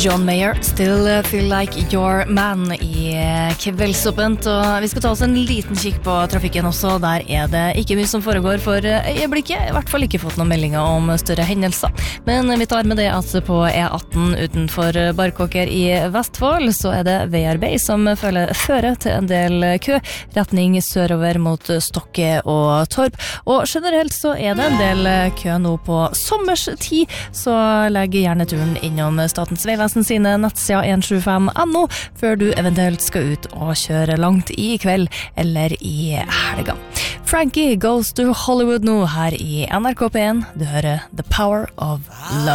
John Mayer, Still Feel Like Your Man I Kveldsåpent, og vi skal ta oss en liten kikk på trafikken også. Der det ikke mye som foregår for øyeblikket, I hvert fall ikke fått noen meldinger om større hendelser. Men vi tar med det at på E18 utenfor Barkåker I Vestfold, så det veiarbeid som fører til en del kø, retning sørover mot Stokke og Torp. Og generelt så det en del kø nå på sommerstid, så legg gjerne turen innom Statens Vegvesen sine nettsider 175.no før du eventuelt skal ut og kjøre langt I kveld eller I helga. Frankie Goes to Hollywood nå her I NRK P1. Du hører The Power of Love.